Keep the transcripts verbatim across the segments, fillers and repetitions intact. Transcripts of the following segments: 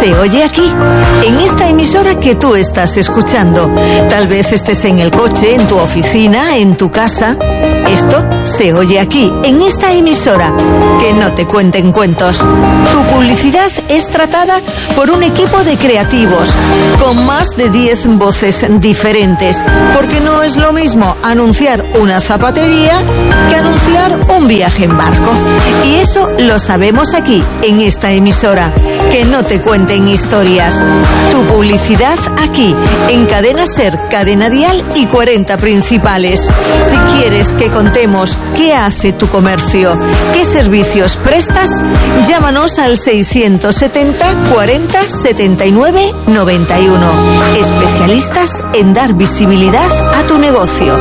se oye aquí, en esta emisora que tú estás escuchando. Tal vez estés en el coche, en tu oficina, en tu casa. Esto se oye aquí, en esta emisora. Que no te cuenten cuentos. Tu publicidad es tratada por un equipo de creativos con más de diez voces diferentes, porque no es lo mismo anunciar una zapatería que anunciar un viaje en barco. Y eso lo sabemos aquí, en esta emisora. Que no te cuenten historias. Tu publicidad aquí, en Cadena Ser, Cadena Dial y cuarenta Principales. Si quieres que contemos qué hace tu comercio, qué servicios prestas, llámanos al seiscientos setenta cuarenta setenta y nueve noventa y uno. Especialistas en dar visibilidad a tu negocio.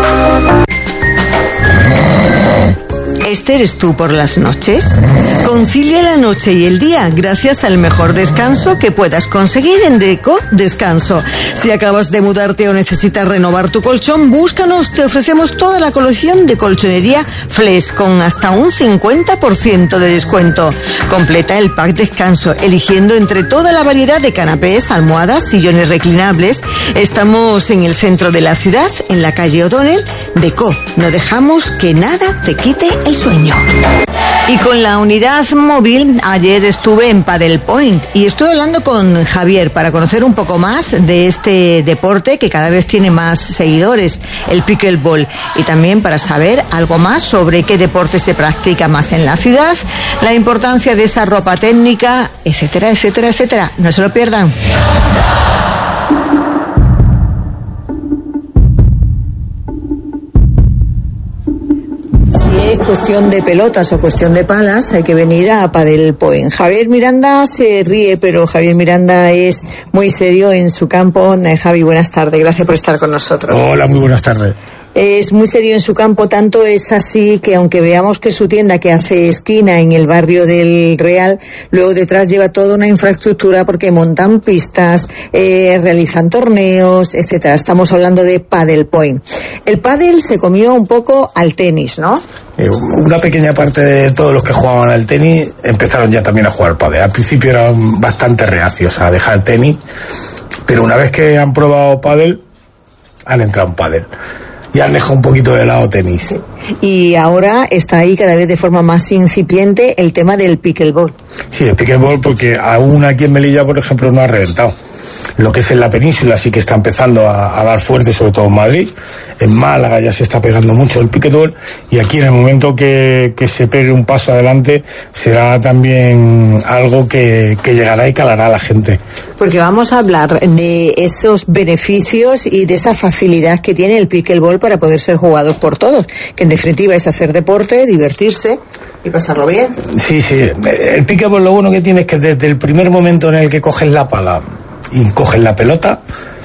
¿Este eres tú por las noches? Concilia la noche y el día gracias al mejor descanso que puedas conseguir en Deco Descanso. Si acabas de mudarte o necesitas renovar tu colchón, búscanos, te ofrecemos toda la colección de colchonería Flex con hasta un cincuenta por ciento de descuento. Completa el pack Descanso, eligiendo entre toda la variedad de canapés, almohadas, sillones reclinables. Estamos en el centro de la ciudad, en la calle O'Donnell. Deco, no dejamos que nada te quite el sueño. Y con la unidad móvil, ayer estuve en Padel Point y estuve hablando con Javier para conocer un poco más de este deporte que cada vez tiene más seguidores, el pickleball, y también para saber algo más sobre qué deporte se practica más en la ciudad, la importancia de esa ropa técnica, etcétera, etcétera, etcétera. No se lo pierdan. Es cuestión de pelotas o cuestión de palas, hay que venir a Padel Point. Javier Miranda se ríe, pero Javier Miranda es muy serio en su campo. Javi, buenas tardes, gracias por estar con nosotros. Hola, muy buenas tardes. Es muy serio en su campo, tanto es así que aunque veamos que su tienda que hace esquina en el barrio del Real, luego detrás lleva toda una infraestructura porque montan pistas, eh, realizan torneos, etcétera. Estamos hablando de Padel Point. El pádel se comió un poco al tenis, ¿no? Eh, una pequeña parte de todos los que jugaban al tenis empezaron ya también a jugar pádel. Al principio eran bastante reacios a dejar el tenis, pero una vez que han probado pádel, han entrado en pádel. Y han dejado un poquito de lado tenis. Sí. Y ahora está ahí cada vez de forma más incipiente el tema del pickleball. Sí, el pickleball, porque aún aquí en Melilla, por ejemplo, no ha reventado. Lo que es en la península sí que está empezando a, a dar fuerte, sobre todo en Madrid. En Málaga ya se está pegando mucho el pickleball, y aquí en el momento que, que se pegue un paso adelante será también algo que, que llegará y calará a la gente. Porque vamos a hablar de esos beneficios y de esa facilidad que tiene el pickleball para poder ser jugado por todos, que en definitiva es hacer deporte, divertirse y pasarlo bien. Sí, sí, el pickleball lo bueno que tiene es que desde el primer momento en el que coges la pala y coges la pelota,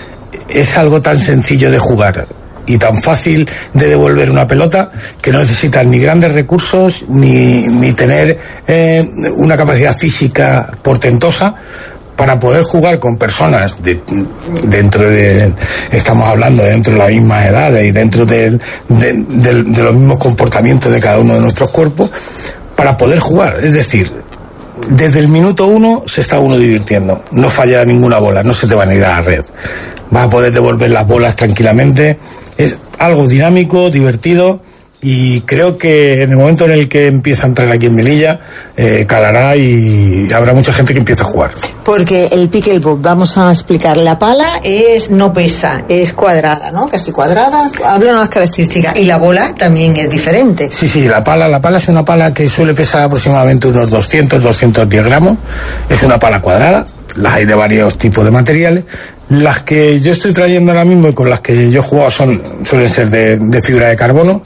es algo tan sencillo de jugar y tan fácil de devolver una pelota que no necesitas ni grandes recursos ni, ni tener eh, una capacidad física portentosa para poder jugar con personas de, dentro de, estamos hablando dentro de la misma edad y dentro de, de, de, de los mismos comportamientos de cada uno de nuestros cuerpos, para poder jugar. Es decir, desde el minuto uno se está uno divirtiendo, no falla ninguna bola, no se te van a ir a la red, vas a poder devolver las bolas tranquilamente. Es algo dinámico, divertido, y creo que en el momento en el que empieza a entrar aquí en Melilla, eh, calará y habrá mucha gente que empieza a jugar. Porque el pickleball, vamos a explicar, la pala es no pesa, es cuadrada, ¿no? Casi cuadrada, hablan las características, y la bola también es diferente. Sí, sí, la pala, la pala es una pala que suele pesar aproximadamente unos doscientos, doscientos diez gramos, es una pala cuadrada, las hay de varios tipos de materiales. Las que yo estoy trayendo ahora mismo y con las que yo he jugado son, suelen ser de, de fibra de carbono.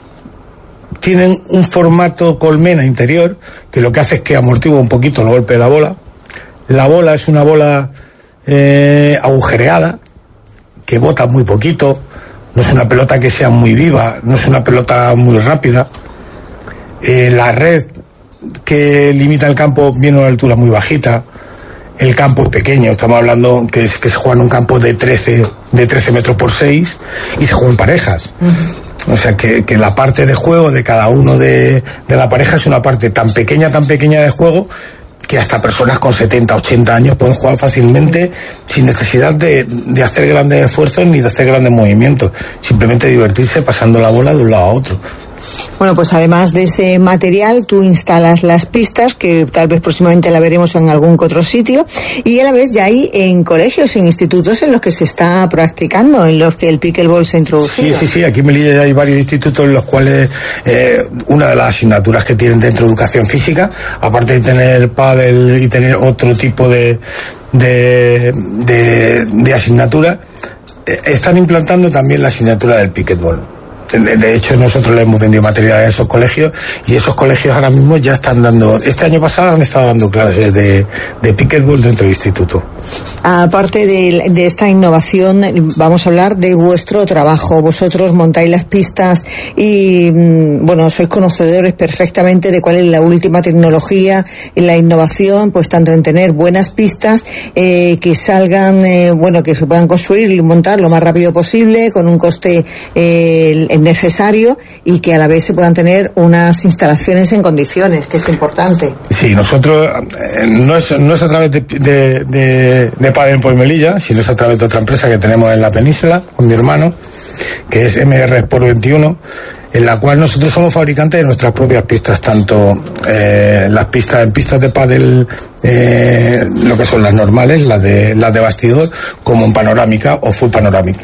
Tienen un formato colmena interior que lo que hace es que amortigua un poquito el golpe de la bola. La bola es una bola eh, agujereada, que bota muy poquito, no es una pelota que sea muy viva, no es una pelota muy rápida. Eh, la red que limita el campo viene a una altura muy bajita. El campo es pequeño, estamos hablando que, es, que se juega en un campo de trece, de trece metros por seis y se juega en parejas. Uh-huh. O sea que, que la parte de juego de cada uno de, de la pareja es una parte tan pequeña, tan pequeña de juego que hasta personas con setenta, ochenta años pueden jugar fácilmente sin necesidad de, de hacer grandes esfuerzos ni de hacer grandes movimientos, simplemente divertirse pasando la bola de un lado a otro. Bueno, pues además de ese material, tú instalas las pistas, que tal vez próximamente la veremos en algún que otro sitio, y a la vez ya hay en colegios, en institutos en los que se está practicando, en los que el pickleball se ha introducido. Sí, sí, sí, aquí en Melilla ya hay varios institutos en los cuales eh, una de las asignaturas que tienen dentro de educación física, aparte de tener pádel y tener otro tipo de, de, de, de asignatura, eh, están implantando también la asignatura del pickleball. De hecho, nosotros le hemos vendido material a esos colegios y esos colegios ahora mismo ya están dando, este año pasado han estado dando clases de, de pickleball dentro del instituto. Aparte de, de esta innovación, vamos a hablar de vuestro trabajo. Vosotros montáis las pistas y, bueno, sois conocedores perfectamente de cuál es la última tecnología y la innovación, pues tanto en tener buenas pistas eh, que salgan, eh, bueno, que se puedan construir y montar lo más rápido posible, con un coste eh, necesario, y que a la vez se puedan tener unas instalaciones en condiciones, que es importante. Sí, nosotros eh, no es no es a través de de, de, de Padel por Melilla, sino es a través de otra empresa que tenemos en la península con mi hermano, que es M R Sport veintiuno, en la cual nosotros somos fabricantes de nuestras propias pistas, tanto eh, las pistas en pistas de pádel, eh, lo que son las normales, las de las de bastidor, como en panorámica o full panorámica.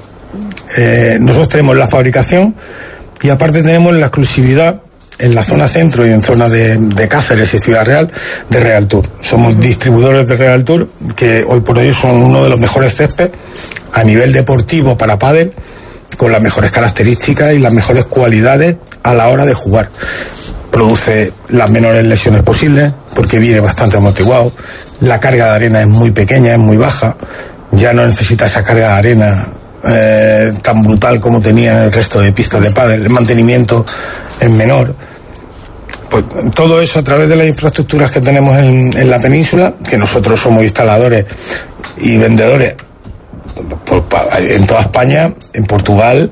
Eh, nosotros tenemos la fabricación y aparte tenemos la exclusividad en la zona centro y en zona de, de Cáceres y Ciudad Real de Real Tour. Somos distribuidores de Real Tour, que hoy por hoy son uno de los mejores céspedes a nivel deportivo para pádel, con las mejores características y las mejores cualidades a la hora de jugar. Produce las menores lesiones posibles porque viene bastante amortiguado, la carga de arena es muy pequeña, es muy baja, ya no necesita esa carga de arena Eh, tan brutal como tenía en el resto de pistas de pádel. El mantenimiento es menor. Pues todo eso a través de las infraestructuras que tenemos en, en la península, que nosotros somos instaladores y vendedores pues, en toda España, en Portugal,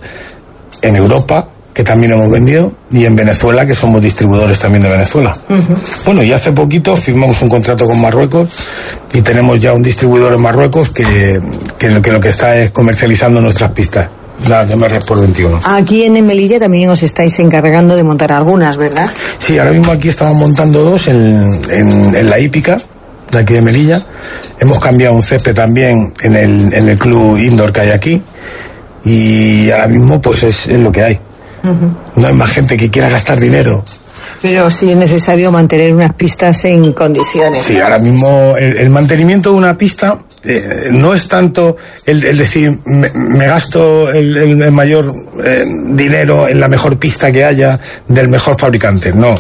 en Europa, que también hemos vendido, y en Venezuela, que somos distribuidores también de Venezuela. Uh-huh. Bueno, y hace poquito firmamos un contrato con Marruecos y tenemos ya un distribuidor en Marruecos que, que, lo, que lo que está es comercializando nuestras pistas, las de M R Sport veintiuno. Aquí en Melilla también os estáis encargando de montar algunas, ¿verdad? Sí, ahora mismo aquí estamos montando dos en, en, en la hípica de aquí de Melilla. Hemos cambiado un césped también en el, en el club indoor que hay aquí, y ahora mismo pues es, es lo que hay. Uh-huh. No hay más gente que quiera gastar dinero. Pero sí es necesario mantener unas pistas en condiciones. Sí, ahora mismo el, el mantenimiento de una pista eh, no es tanto el, el decir me, me gasto el, el, el mayor eh, dinero en la mejor pista que haya del mejor fabricante. No.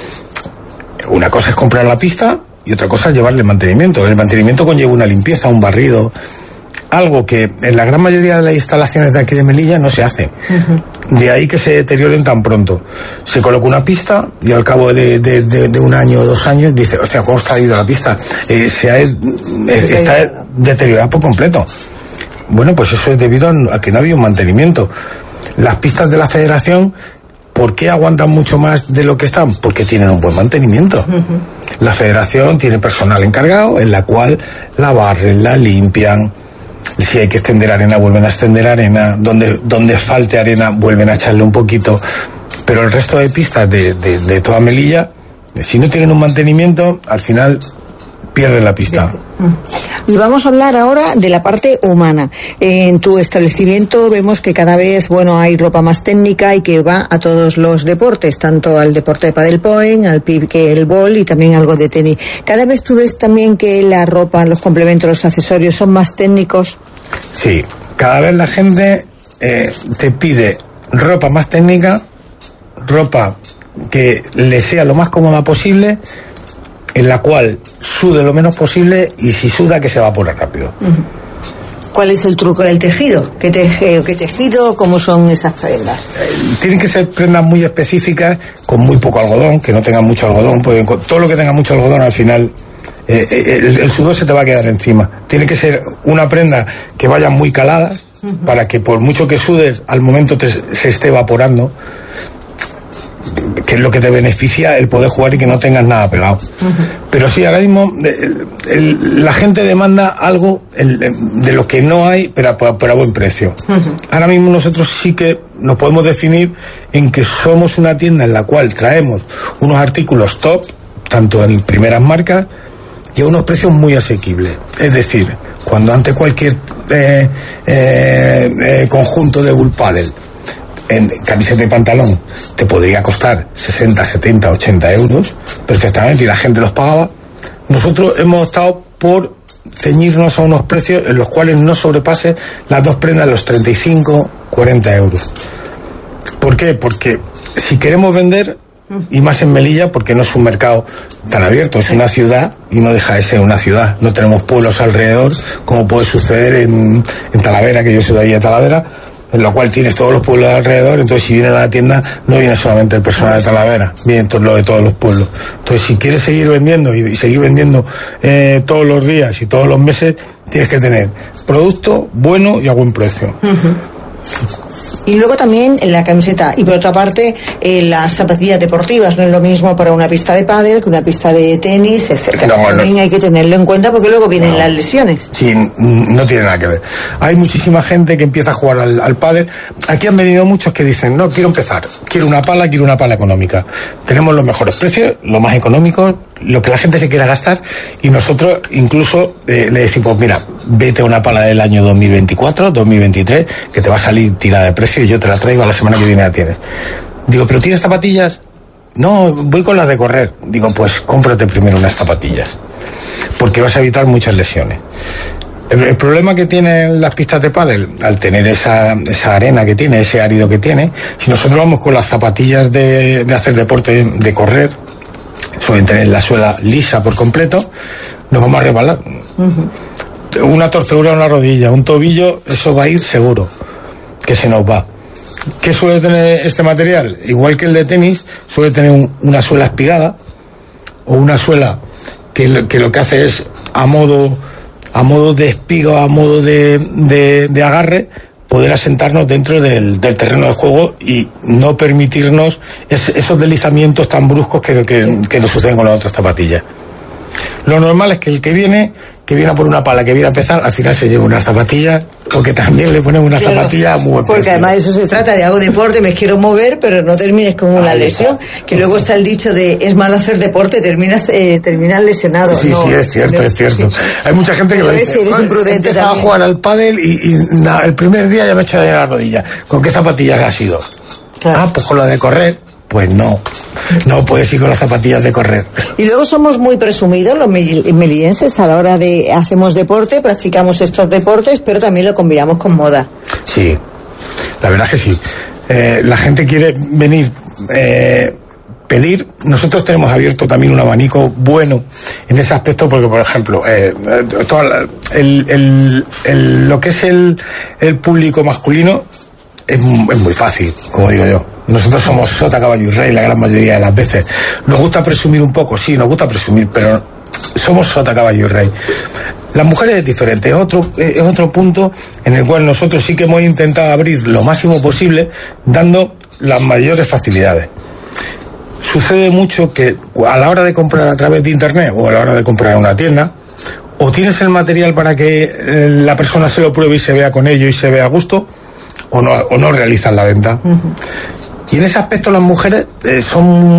Una cosa es comprar la pista y otra cosa es llevarle mantenimiento. El mantenimiento conlleva una limpieza, un barrido, algo que en la gran mayoría de las instalaciones de aquí de Melilla no se hace. Uh-huh. De ahí que se deterioren tan pronto. Se coloca una pista y al cabo de, de, de, de un año o dos años dice, hostia, ¿cómo está ido la pista? Eh, se ha, eh, está deteriorada por completo. Bueno, pues eso es debido a que no había un mantenimiento. Las pistas de la federación, ¿por qué aguantan mucho más de lo que están? Porque tienen un buen mantenimiento. Uh-huh. La federación tiene personal encargado en la cual la barren, la limpian. Si hay que extender arena, vuelven a extender arena. Donde, donde falte arena, vuelven a echarle un poquito. Pero el resto de pistas de, de, de toda Melilla, si no tienen un mantenimiento, al final pierden la pista. Y vamos a hablar ahora de la parte humana. En tu establecimiento vemos que cada vez, bueno, hay ropa más técnica y que va a todos los deportes, tanto al deporte de padelpoint, al pickleball y también algo de tenis. Cada vez tú ves también que la ropa, los complementos, los accesorios son más técnicos. Sí, cada vez la gente eh, te pide ropa más técnica, ropa que le sea lo más cómoda posible, en la cual sude lo menos posible, y si suda que se evapore rápido. ¿Cuál es el truco del tejido? ¿Qué, teje, qué tejido? ¿Cómo son esas prendas? Eh, tienen que ser prendas muy específicas, con muy poco algodón, que no tengan mucho algodón, porque todo lo que tenga mucho algodón al final eh, el, el sudor se te va a quedar encima. Tiene que ser una prenda que vaya muy calada, uh-huh, para que por mucho que sudes, al momento te, se esté evaporando. que es lo que te beneficia el poder jugar y que no tengas nada pegado. Uh-huh. Pero sí, ahora mismo el, el, la gente demanda algo el, de lo que no hay, pero a, pero a buen precio. Uh-huh. Ahora mismo nosotros sí que nos podemos definir en que somos una tienda en la cual traemos unos artículos top, tanto en primeras marcas, y a unos precios muy asequibles. Es decir, cuando ante cualquier eh, eh, eh, conjunto de bull paddle en camiseta y pantalón te podría costar sesenta, setenta, ochenta euros perfectamente y la gente los pagaba, nosotros hemos optado por ceñirnos a unos precios en los cuales no sobrepase las dos prendas los treinta y cinco, cuarenta euros. ¿Por qué? Porque si queremos vender, y más en Melilla, porque no es un mercado tan abierto, es una ciudad y no deja de ser una ciudad, no tenemos pueblos alrededor como puede suceder en, en Talavera, que yo soy de ahí a Talavera, en lo cual tienes todos los pueblos alrededor. Entonces si viene a la tienda no viene solamente el personal de Talavera, viene todo lo de todos los pueblos. Entonces si quieres seguir vendiendo y, y seguir vendiendo eh, todos los días y todos los meses, tienes que tener producto bueno y a buen precio. Uh-huh. Y luego también en la camiseta, y por otra parte eh, las zapatillas deportivas, no es lo mismo para una pista de pádel que una pista de tenis, etcétera. No, bueno, también hay que tenerlo en cuenta porque luego vienen no, las lesiones. Sí, no tiene nada que ver. Hay muchísima gente que empieza a jugar al, al pádel. Aquí han venido muchos que dicen, no, quiero empezar, quiero una pala, quiero una pala económica. Tenemos los mejores precios, lo más económicos, lo que la gente se quiera gastar, y nosotros incluso eh, le decimos, mira, vete a una pala del año dos mil veinticuatro, dos mil veintitrés, que te va a salir tirada de precio y yo te la traigo a la semana que viene la tienes. Digo, ¿pero tienes zapatillas? No, voy con las de correr. Digo, pues cómprate primero unas zapatillas, porque vas a evitar muchas lesiones. El, el problema que tienen las pistas de pádel, al tener esa, esa arena que tiene, ese árido que tiene, si nosotros vamos con las zapatillas de, de hacer deporte, de correr, suelen tener la suela lisa por completo, nos vamos a resbalar. Uh-huh. Una torcedura en la rodilla, un tobillo, eso va a ir seguro, que se nos va. ¿Qué suele tener este material? Igual que el de tenis, suele tener un, una suela espigada, o una suela que, que lo que hace es a modo, a modo de espiga, a modo de, de, de agarre, poder asentarnos dentro del, del terreno de juego y no permitirnos es, esos deslizamientos tan bruscos que, que, que nos suceden con las otras zapatillas. Lo normal es que el que viene, que viene a por una pala, que viene a empezar, al final se lleva unas zapatillas, porque también le ponemos una claro, zapatilla muy buena. Porque precio. Además de eso se trata, de hago deporte, me quiero mover, pero no termines con una Ahí lesión. Está. Que luego está el dicho de es malo hacer deporte, terminas eh, terminas lesionado. Sí, no, sí, es cierto, es cierto. Sí. Hay mucha gente que lo dice. Si eres imprudente también. A jugar al pádel y, y na, el primer día ya me he echado de la rodilla. ¿Con qué zapatillas has ido? Claro. Ah, pues con la de correr. Pues no, no puedes ir con las zapatillas de correr. Y luego somos muy presumidos los melienses a la hora de hacemos deporte, practicamos estos deportes, pero también lo combinamos con moda. Sí, la verdad es que sí. Eh, la gente quiere venir, eh, pedir. Nosotros tenemos abierto también un abanico bueno en ese aspecto, porque por ejemplo, eh, toda la, el, el, el, lo que es el, el público masculino es, es muy fácil, como digo yo. Nosotros somos sota, caballo y rey la gran mayoría de las veces. Nos gusta presumir un poco, sí, nos gusta presumir, pero somos sota, caballo y rey. Las mujeres es diferente, es otro, es otro punto en el cual nosotros sí que hemos intentado abrir lo máximo posible, dando las mayores facilidades. Sucede mucho que a la hora de comprar a través de internet o a la hora de comprar en una tienda, o tienes el material para que eh, la persona se lo pruebe y se vea con ello y se vea a gusto, o no, o no realizan la venta. Uh-huh. Y en ese aspecto las mujeres eh, son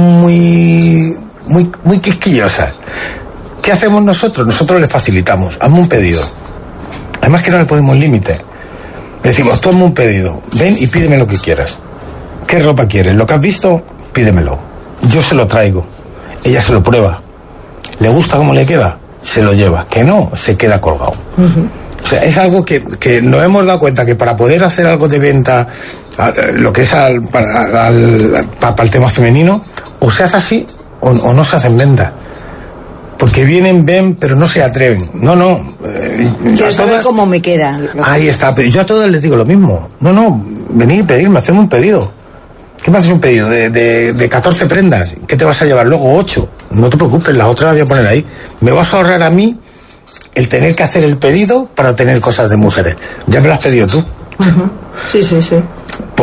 muy, muy, muy quisquillosas. ¿Qué hacemos nosotros? Nosotros les facilitamos. Hazme un pedido. Además que no le ponemos límite. Le decimos, tú hazme un pedido. Ven y pídeme lo que quieras. ¿Qué ropa quieres? ¿Lo que has visto? Pídemelo. Yo se lo traigo. Ella se lo prueba. ¿Le gusta cómo le queda? Se lo lleva. Que no, se queda colgado. Uh-huh. O sea, es algo que, que nos hemos dado cuenta que para poder hacer algo de venta, lo que es al, para, al, para el tema femenino, o se hace así o, o no se hacen ventas. Porque vienen, ven, pero no se atreven. No, no. Eh, Quiero saber todas, cómo me queda. Ahí está, pero yo a todas les digo lo mismo. No, no, venid, pedirme, hacedme un pedido. ¿Qué me haces un pedido? De, de, de catorce prendas. ¿Qué te vas a llevar luego? ocho. No te preocupes, las otras las voy a poner ahí. Me vas a ahorrar a mí el tener que hacer el pedido para tener cosas de mujeres. Ya me lo has pedido tú. Uh-huh. Sí, sí, sí. Pues,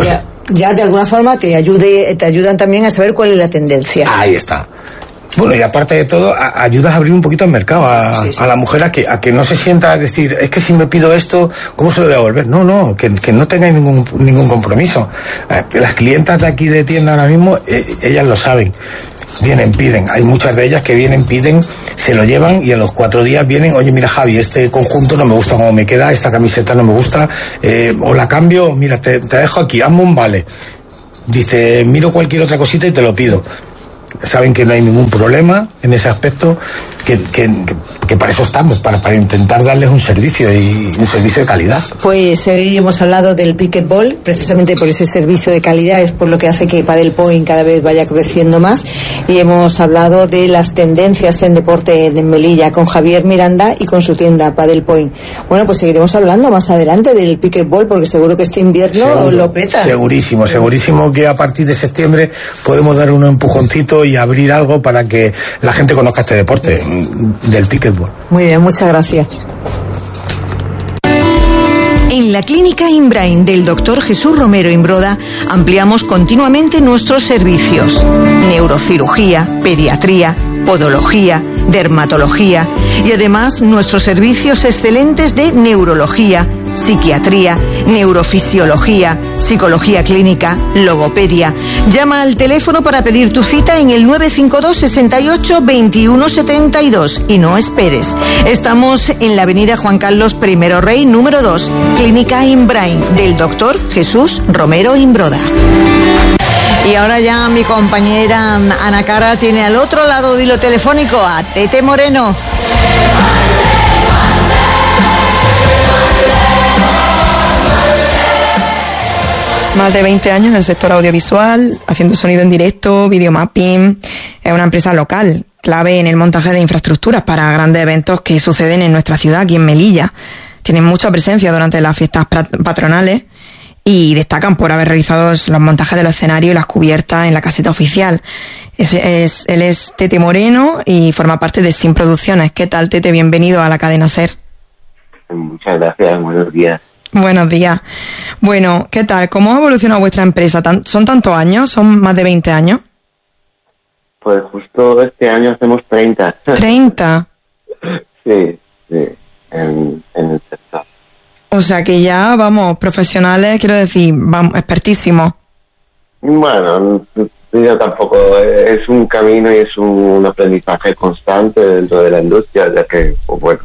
ya de alguna forma te ayude, te ayudan también a saber cuál es la tendencia. Ahí está. Bueno, y aparte de todo, a, ayudas a abrir un poquito el mercado a, sí, sí. a la mujer a que, a que no se sienta a decir, es que si me pido esto, ¿cómo se lo voy a devolver? No, no, que, que no tengáis ningún, ningún compromiso. Eh, las clientas de aquí de tienda ahora mismo, eh, ellas lo saben. Vienen, piden. Hay muchas de ellas que vienen, piden, se lo llevan y a los cuatro días vienen, oye, mira Javi, este conjunto no me gusta cómo me queda, esta camiseta no me gusta, eh, o la cambio, mira, te, te dejo aquí, hazme un vale. Dice, miro cualquier otra cosita y te lo pido. Saben que no hay ningún problema en ese aspecto, que, que, que para eso estamos, para, para intentar darles un servicio y un servicio de calidad. Pues eh, hemos hablado del pickleball, precisamente por ese servicio de calidad, es por lo que hace que Padel Point cada vez vaya creciendo más, y hemos hablado de las tendencias en deporte en Melilla con Javier Miranda y con su tienda Padel Point. Bueno, pues seguiremos hablando más adelante del pickleball, porque seguro que este invierno Seguro, lo peta. Segurísimo, segurísimo que a partir de septiembre podemos dar un empujoncito y abrir algo para que la gente conozca este deporte del pickleball. Muy bien, muchas gracias. En la Clínica Inbrain del doctor Jesús Romero Imbroda ampliamos continuamente nuestros servicios: neurocirugía, pediatría, podología, dermatología y además nuestros servicios excelentes de neurología, psiquiatría, neurofisiología, psicología clínica, logopedia. Llama al teléfono para pedir tu cita en el nueve cinco dos, sesenta y ocho, veintiuno setenta y dos y no esperes. Estamos en la avenida Juan Carlos I Rey, número dos, Clínica Inbrain del doctor Jesús Romero Imbroda. Y ahora ya mi compañera Ana Cara tiene al otro lado del hilo telefónico a Tete Moreno. Más de veinte años en el sector audiovisual, haciendo sonido en directo, videomapping. Es una empresa local, clave en el montaje de infraestructuras para grandes eventos que suceden en nuestra ciudad, aquí en Melilla. Tienen mucha presencia durante las fiestas patronales y destacan por haber realizado los montajes de los escenarios y las cubiertas en la caseta oficial. Es, es, él es Tete Moreno y forma parte de Sin Producciones. ¿Qué tal, Tete? Bienvenido a la cadena SER. Muchas gracias, buenos días. Buenos días. Bueno, ¿qué tal? ¿Cómo ha evolucionado vuestra empresa? ¿Son tantos años? ¿Son más de veinte años? Pues justo este año hacemos treinta. ¿treinta? Sí, sí, en, en el sector. O sea que ya, vamos, profesionales, quiero decir, vamos, expertísimos. Bueno, yo tampoco, es un camino y es un aprendizaje constante dentro de la industria, ya que, pues bueno,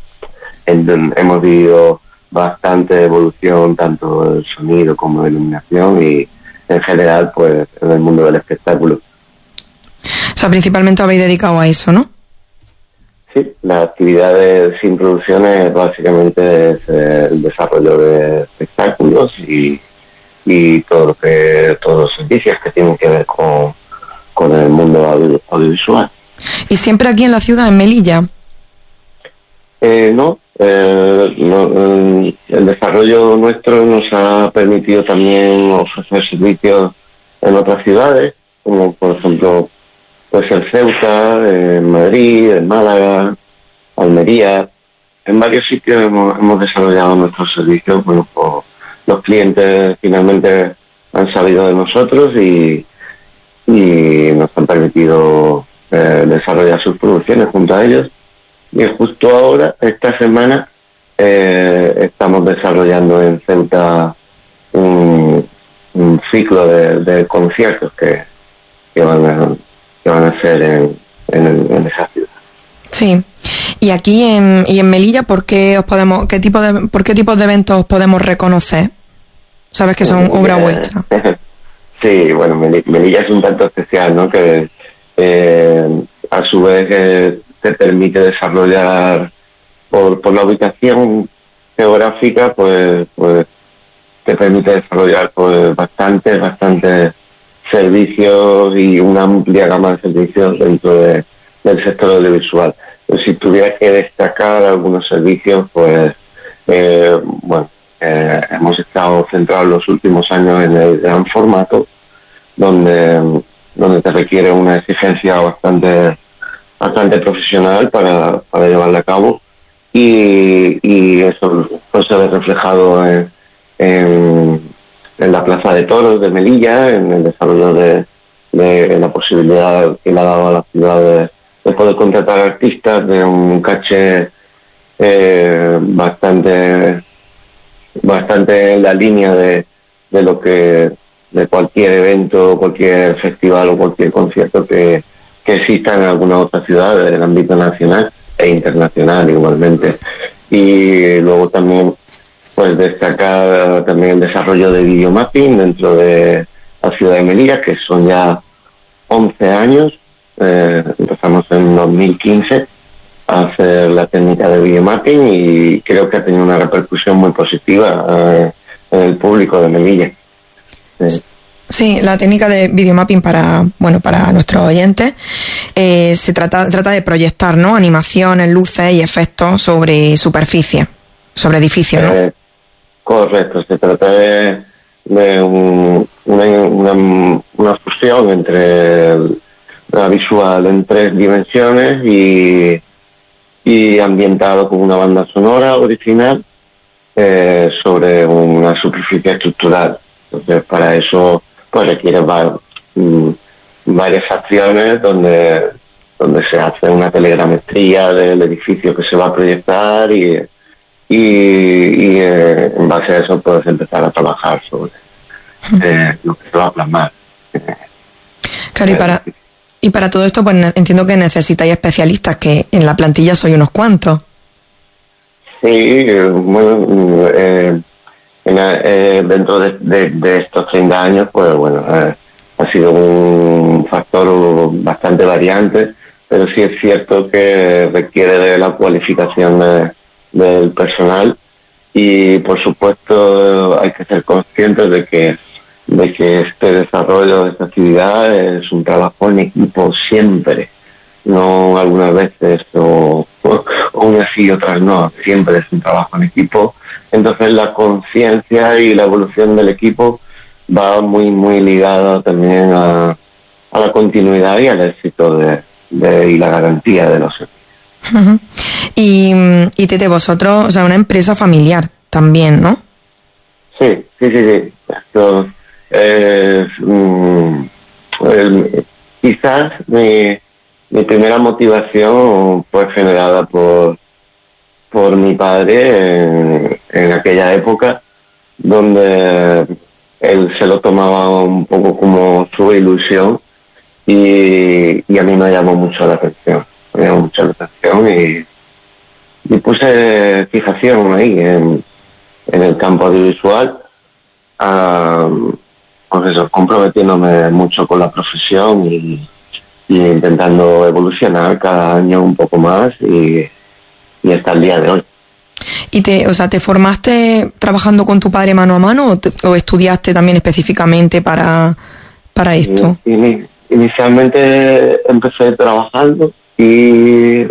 en, hemos vivido bastante evolución, tanto el sonido como la iluminación y en general, pues, en el mundo del espectáculo. O sea, principalmente habéis dedicado a eso, ¿no? Sí, la actividad de Sin Producciones básicamente es eh, el desarrollo de espectáculos y, y todo lo que, todos los servicios que tienen que ver con, con el mundo audio, audiovisual. ¿Y siempre aquí en la ciudad, en Melilla? Eh, no, eh, no eh, el desarrollo nuestro nos ha permitido también ofrecer servicios en otras ciudades, como por ejemplo pues el Ceuta, en Madrid, en Málaga, Almería. En varios sitios hemos, hemos desarrollado nuestros servicios. Bueno, pues los clientes finalmente han sabido de nosotros y, y nos han permitido eh, desarrollar sus producciones junto a ellos. Y justo ahora, esta semana, eh, estamos desarrollando en Ceuta un, un ciclo de, de conciertos que, que van a que van a ser en, en, en esa ciudad. Sí. Y aquí en, y en Melilla, ¿por qué os podemos, qué tipo de, por qué tipos de eventos os podemos reconocer? Sabes que son obra vuestra. Sí, bueno, Melilla es un tanto especial, ¿no? Que eh, a su vez eh, te permite desarrollar por, por la ubicación geográfica, pues, pues te permite desarrollar pues bastante, bastante servicios y una amplia gama de servicios dentro de, del sector audiovisual. Pero si tuviera que destacar algunos servicios, pues eh, bueno, eh, hemos estado centrados los últimos años en el gran formato, donde donde te requiere una exigencia bastante bastante profesional para, para llevarla a cabo y, y eso pues se ve reflejado en, en en la Plaza de Toros de Melilla, en el desarrollo de, de la posibilidad que le ha dado a la ciudad de, de poder contratar artistas de un caché eh, bastante bastante en la línea de, de lo que de cualquier evento, cualquier festival o cualquier concierto que, que exista en alguna otra ciudad del ámbito nacional e internacional igualmente. Y luego también pues destacar también el desarrollo de videomapping dentro de la ciudad de Melilla, que son ya once años. Eh, empezamos en dos mil quince a hacer la técnica de videomapping y creo que ha tenido una repercusión muy positiva eh, en el público de Melilla. Eh. Sí, la técnica de videomapping para, bueno, para nuestros oyentes eh, se trata trata de proyectar, ¿no?, animaciones, luces y efectos sobre superficie, sobre edificios, ¿no? Eh, correcto, se trata de, de un, una, una, una fusión entre la visual en tres dimensiones y, y ambientado con una banda sonora original eh, sobre una superficie estructural. Entonces, para eso pues requiere va, m, varias acciones donde donde se hace una telegrametría del edificio que se va a proyectar y, y, y eh, en base a eso puedes empezar a trabajar sobre eh, lo que se va a plasmar. Claro, y para, y para todo esto pues entiendo que necesitáis especialistas, que en la plantilla soy unos cuantos. Sí, bueno, eh, En, eh, dentro de, de, de estos treinta años, pues bueno, eh, ha sido un factor bastante variante, pero sí es cierto que requiere de la cualificación de, del personal y por supuesto hay que ser conscientes de que de que este desarrollo, esta actividad es un trabajo en equipo siempre, no algunas veces o, o unas sí y otras no, siempre es un trabajo en equipo. Entonces la conciencia y la evolución del equipo va muy muy ligada también a, a la continuidad y al éxito de, de y la garantía de los servicios. Uh-huh. Y, y Tete, vosotros, o sea, una empresa familiar también, ¿no? Sí, sí, sí, sí. Esto es mm, el, quizás mi, mi primera motivación fue generada por por mi padre en, en aquella época, donde él se lo tomaba un poco como su ilusión y, y a mí me llamó mucho la atención, me llamó mucho la atención y, y puse fijación ahí en, en el campo audiovisual, uh, pues eso, comprometiéndome mucho con la profesión y, y intentando evolucionar cada año un poco más y y hasta el día de hoy. ¿Y te, o sea, te formaste trabajando con tu padre mano a mano o, te, o estudiaste también específicamente para, para esto? In, inicialmente empecé trabajando y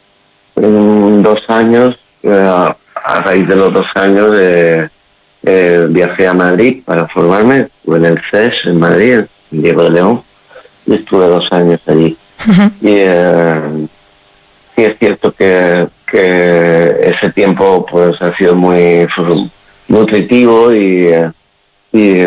en dos años, eh, a raíz de los dos años, eh, eh, viajé a Madrid para formarme. Estuve en el C E S en Madrid, en Diego de León, y estuve dos años allí. Uh-huh. Y eh, sí es cierto que que ese tiempo pues ha sido muy nutritivo y y,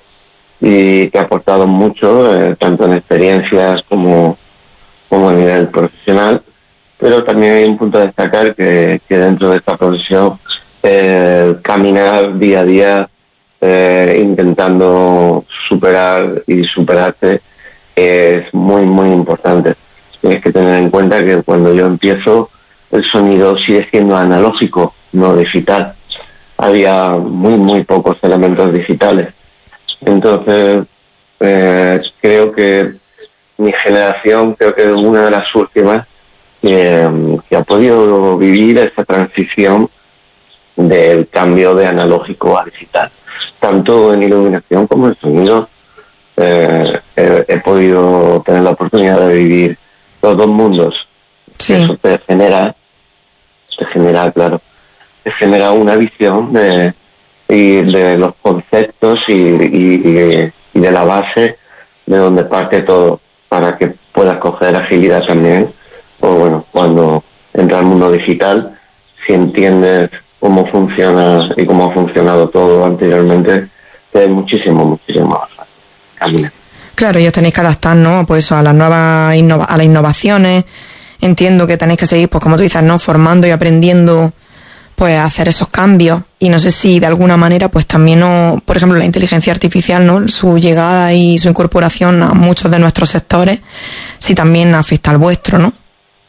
y que ha aportado mucho eh, tanto en experiencias como como a nivel profesional, pero también hay un punto a destacar que, que dentro de esta profesión eh, caminar día a día eh, intentando superar y superarte es muy muy importante. Tienes que tener en cuenta que cuando yo empiezo el sonido sigue siendo analógico, no digital. Había muy, muy pocos elementos digitales. Entonces, eh, creo que mi generación, creo que es una de las últimas que, que ha podido vivir esa transición del cambio de analógico a digital. Tanto en iluminación como en sonido, eh, he, he podido tener la oportunidad de vivir los dos mundos. Sí. Eso te genera, te genera, claro, te genera una visión de, y de los conceptos y, y, y de la base de donde parte todo, para que puedas coger agilidad también. O bueno, cuando entra al mundo digital, si entiendes cómo funciona y cómo ha funcionado todo anteriormente, hace muchísimo, muchísimo más fácil caminar. Claro, ellos tenéis que adaptar, ¿no? Pues eso, a las nuevas innova- a las innovaciones. Entiendo que tenéis que seguir, pues como tú dices, ¿no? Formando y aprendiendo, pues a hacer esos cambios. Y no sé si de alguna manera, pues también, no, por ejemplo, la inteligencia artificial, ¿no? Su llegada y su incorporación a muchos de nuestros sectores, si también afecta al vuestro, ¿no?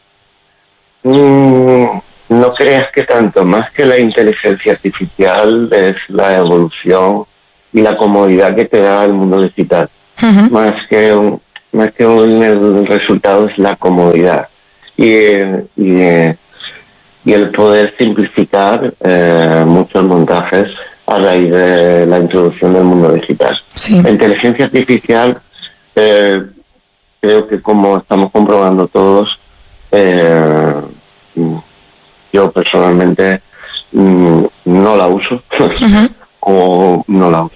Mm, no creas que tanto, más que la inteligencia artificial es la evolución y la comodidad que te da el mundo digital. Uh-huh. Más que un, más que un, el resultado es la comodidad y, y, y el poder simplificar eh, muchos montajes a raíz de la introducción del mundo digital. Sí. La inteligencia artificial, eh, creo que como estamos comprobando todos, eh, yo personalmente mm, no la uso uh-huh. o no la uso.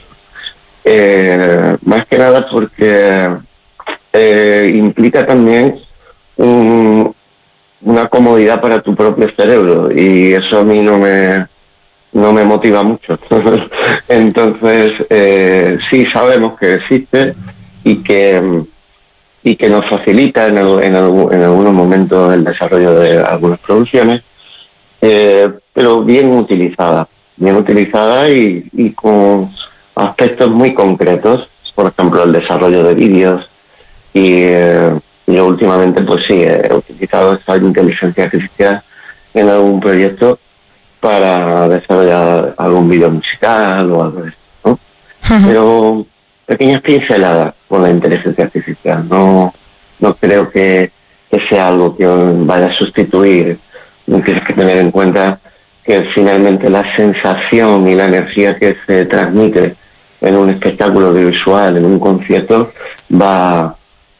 Eh, más que nada porque eh, implica también un, una comodidad para tu propio cerebro y eso a mí no me no me motiva mucho. Entonces eh, sí sabemos que existe y que y que nos facilita en, el, en, el, en algunos momentos el desarrollo de algunas producciones, eh, pero bien utilizada, bien utilizada y, y con aspectos muy concretos, por ejemplo el desarrollo de vídeos y eh, yo últimamente pues sí he utilizado esa inteligencia artificial en algún proyecto para desarrollar algún vídeo musical o algo de eso, ¿no? Uh-huh. Pero pequeñas pinceladas con la inteligencia artificial, no no creo que, que sea algo que vaya a sustituir. Tienes que tener en cuenta que finalmente la sensación y la energía que se transmite en un espectáculo audiovisual, en un concierto, va,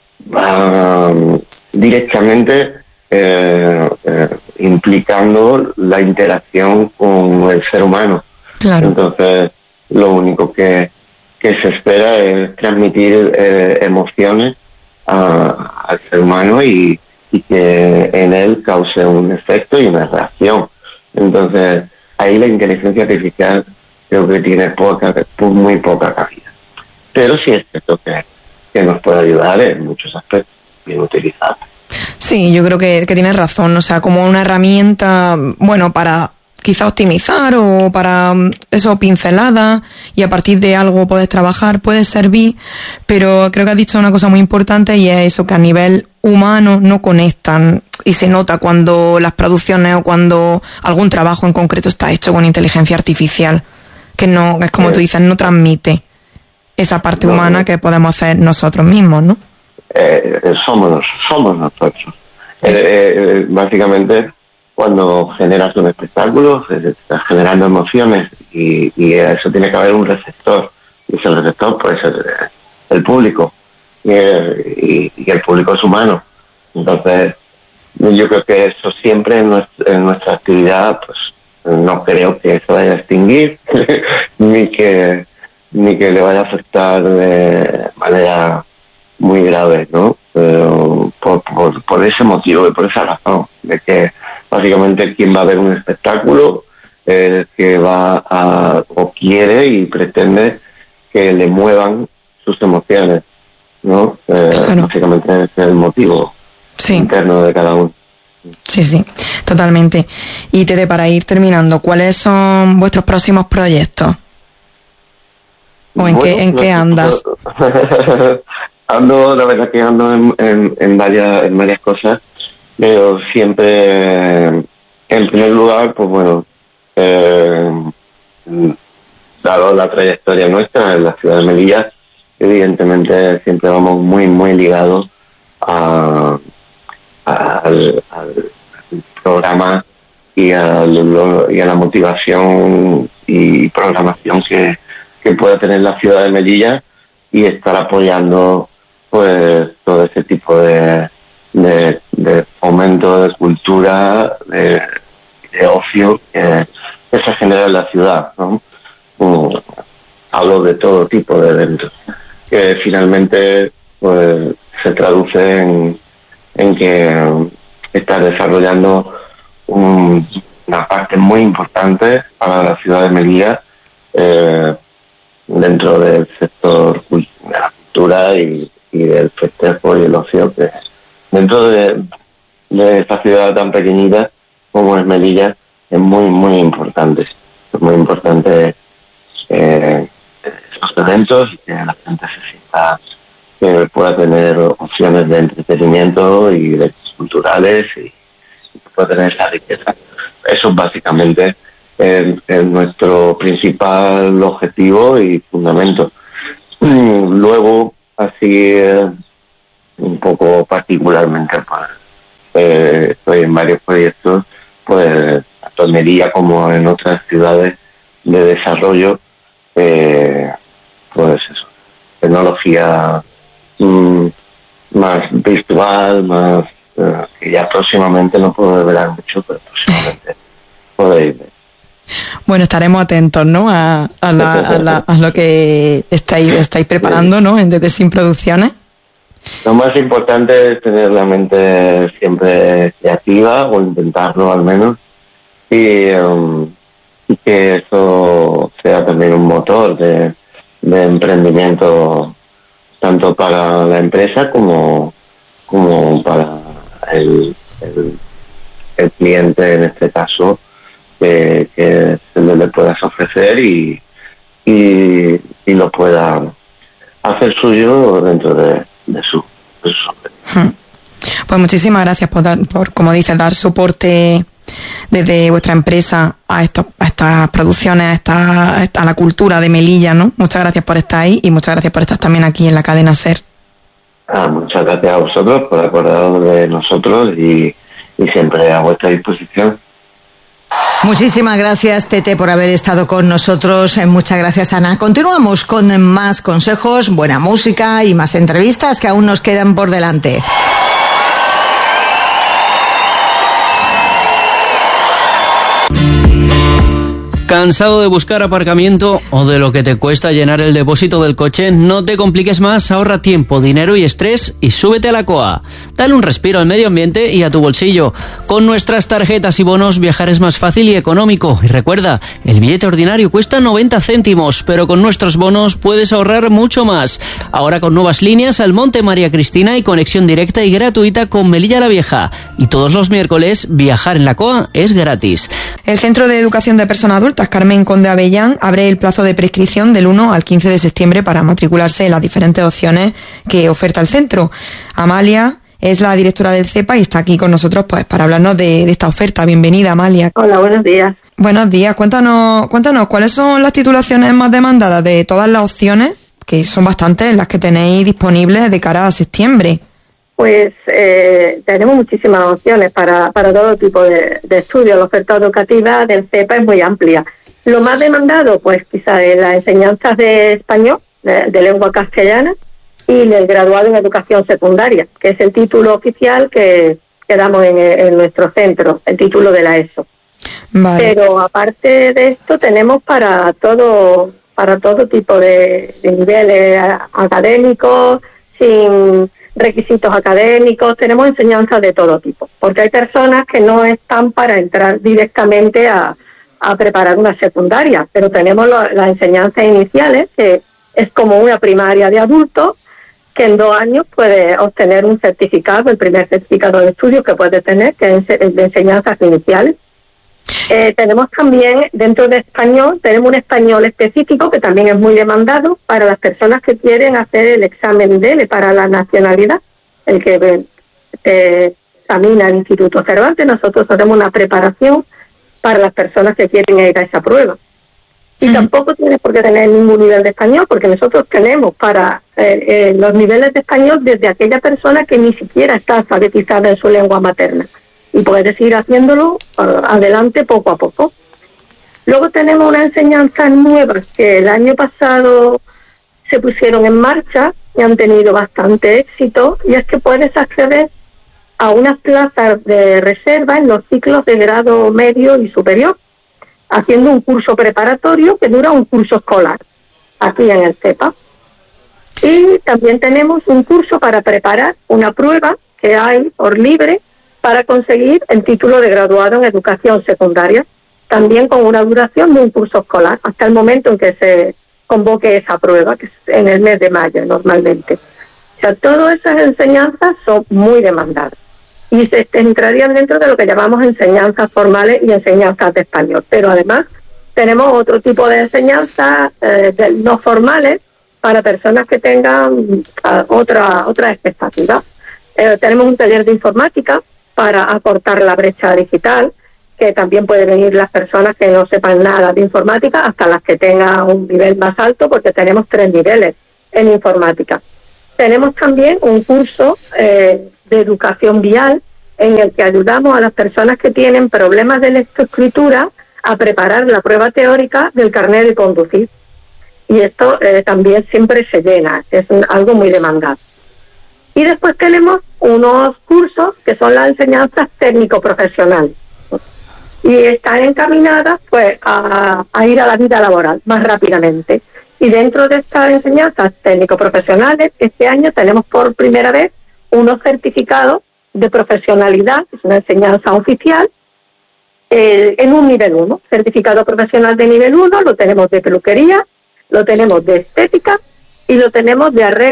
va directamente eh, eh, implicando la interacción con el ser humano. Claro. Entonces, lo único que, que se espera es transmitir eh, emociones a, al ser humano y, y que en él cause un efecto y una reacción. Entonces, ahí la inteligencia artificial creo que tiene poca, muy poca cabida. Pero sí es cierto que, que nos puede ayudar en muchos aspectos, bien utilizado. Sí, yo creo que, que tienes razón, o sea, como una herramienta, bueno, para quizá optimizar o para eso, pincelada, y a partir de algo puedes trabajar, puede servir, pero creo que has dicho una cosa muy importante y es eso, que a nivel humano no conectan y se nota cuando las producciones o cuando algún trabajo en concreto está hecho con inteligencia artificial, que no, es como eh, tú dices, no transmite esa parte no, humana que podemos hacer nosotros mismos, ¿no? Eh, somos, somos nosotros. Eh, eh, básicamente, cuando generas un espectáculo, estás generando emociones y, y eso tiene que haber un receptor. Y ese receptor puede ser el público. Y, y, y el público es humano. Entonces, yo creo que eso siempre en nuestra, en nuestra actividad, pues no creo que se vaya a extinguir, ni que ni que le vaya a afectar de manera muy grave, ¿no? Pero por, por, por ese motivo y por esa razón, de que básicamente quien va a ver un espectáculo es que va a, o quiere y pretende que le muevan sus emociones, ¿no? Eh, claro. Básicamente ese es el motivo sí. interno de cada uno. Sí, sí, totalmente. Y Tere, para ir terminando, ¿cuáles son vuestros próximos proyectos? ¿O en, bueno, qué, en qué andas? Ando, la verdad que ando en, en, en, varias, en varias cosas, pero siempre, en primer lugar, pues bueno, eh, dado la trayectoria nuestra en la ciudad de Melilla, evidentemente siempre vamos muy, muy ligados a, a, al, al programa y a, y a la motivación y programación que, que pueda tener la ciudad de Melilla y estar apoyando pues todo ese tipo de, de, de fomento de cultura, de, de ocio que, que se genera en la ciudad, ¿no? Um, hablo de todo tipo de eventos que finalmente pues se traduce en, en que está desarrollando un, una parte muy importante para la ciudad de Melilla, eh, dentro del sector de la cultura y, y del festejo y el ocio, que dentro de, de esta ciudad tan pequeñita como es Melilla es muy, muy importante. Es muy importante eh, esos eventos y que la gente se sienta, que pueda tener opciones de entretenimiento y de culturales y, y que pueda tener esa riqueza. Eso es básicamente es, es nuestro principal objetivo y fundamento. Luego, así eh, un poco particularmente, pues, eh, estoy en varios proyectos, pues tanto en Melilla como en otras ciudades de desarrollo, eh, pues eso, tecnología mm, más virtual, más eh, que ya próximamente no puedo revelar mucho, pero próximamente podéis ver. Bueno, estaremos atentos, ¿no? A, a, la, a, la, a lo que estáis, estáis preparando, ¿no? En Desde Sin Producciones. Lo más importante es tener la mente siempre creativa, o intentarlo al menos, y, um, y que eso sea también un motor de, de emprendimiento tanto para la empresa como, como para el, el, el cliente, en este caso, que, que se le, le puedas ofrecer y, y, y lo pueda hacer suyo dentro de, de su, de su hmm. Pues muchísimas gracias por dar, por, como dices, dar soporte desde vuestra empresa a estos, a estas producciones, a esta, a, esta, a la cultura de Melilla, ¿no? Muchas gracias por estar ahí y muchas gracias por estar también aquí en la cadena SER. Ah, muchas gracias a vosotros por acordaros de nosotros y, y siempre a vuestra disposición. Muchísimas gracias, Tete, por haber estado con nosotros. Muchas gracias, Ana. Continuamos con más consejos, buena música y más entrevistas que aún nos quedan por delante. ¿Cansado de buscar aparcamiento o de lo que te cuesta llenar el depósito del coche? No te compliques más, ahorra tiempo, dinero y estrés y súbete a la C O A. Dale un respiro al medio ambiente y a tu bolsillo. Con nuestras tarjetas y bonos viajar es más fácil y económico. Y recuerda, el billete ordinario cuesta noventa céntimos, pero con nuestros bonos puedes ahorrar mucho más. Ahora con nuevas líneas al Monte María Cristina y conexión directa y gratuita con Melilla la Vieja. Y todos los miércoles, viajar en la C O A es gratis. El Centro de Educación de Personas Adultas Carmen Conde Avellán abre el plazo de prescripción del uno al quince de septiembre para matricularse en las diferentes opciones que oferta el centro. Amalia es la directora del CEPA y está aquí con nosotros pues para hablarnos de, de esta oferta. Bienvenida, Amalia. Hola, buenos días. Buenos días. Cuéntanos, cuéntanos, ¿cuáles son las titulaciones más demandadas de todas las opciones, que son bastantes las que tenéis disponibles de cara a septiembre? Pues eh, tenemos muchísimas opciones para, para todo tipo de, de estudios. La oferta educativa del CEPA es muy amplia. Lo más demandado, pues quizás es las enseñanzas de español, de, de lengua castellana, y el graduado en educación secundaria, que es el título oficial que, que damos en, en nuestro centro, el título de la ESO. Vale. Pero aparte de esto tenemos para todo, para todo tipo de, de niveles académicos, sin requisitos académicos, tenemos enseñanzas de todo tipo, porque hay personas que no están para entrar directamente a, a preparar una secundaria, pero tenemos lo, las enseñanzas iniciales, que es como una primaria de adultos, que en dos años puede obtener un certificado, el primer certificado de estudio que puede tener, que es de enseñanzas iniciales. Eh, tenemos también, dentro de español, tenemos un español específico que también es muy demandado para las personas que quieren hacer el examen D E L E para la nacionalidad, el que eh, examina el Instituto Cervantes. Nosotros hacemos una preparación para las personas que quieren ir a esa prueba. Y uh-huh. tampoco tienes por qué tener ningún nivel de español, porque nosotros tenemos para eh, eh, los niveles de español desde aquella persona que ni siquiera está alfabetizada en su lengua materna. Y puedes ir haciéndolo uh, adelante poco a poco. Luego tenemos unas enseñanzas nuevas que el año pasado se pusieron en marcha y han tenido bastante éxito, y es que puedes acceder a unas plazas de reserva en los ciclos de grado medio y superior, haciendo un curso preparatorio que dura un curso escolar, aquí en el CEPA. Y también tenemos un curso para preparar una prueba que hay por libre, para conseguir el título de graduado en educación secundaria, también con una duración de un curso escolar, hasta el momento en que se convoque esa prueba, que es en el mes de mayo normalmente. O sea, todas esas enseñanzas son muy demandadas y se entrarían dentro de lo que llamamos enseñanzas formales y enseñanzas de español. Pero además tenemos otro tipo de enseñanzas eh, de, no formales para personas que tengan uh, otra otra expectativa. Eh, tenemos un taller de informática para acortar la brecha digital, que también pueden venir las personas que no sepan nada de informática hasta las que tengan un nivel más alto, porque tenemos tres niveles en informática. Tenemos también un curso eh, de educación vial en el que ayudamos a las personas que tienen problemas de lectoescritura a preparar la prueba teórica del carnet de conducir. Y esto eh, también siempre se llena, es un, algo muy demandado. Y después tenemos unos cursos que son las enseñanzas técnico-profesionales. Y están encaminadas pues a, a ir a la vida laboral más rápidamente. Y dentro de estas enseñanzas técnico-profesionales, este año tenemos por primera vez unos certificados de profesionalidad, es una enseñanza oficial, eh, en un nivel uno. Certificado profesional de nivel uno, lo tenemos de peluquería, lo tenemos de estética y lo tenemos de arreglo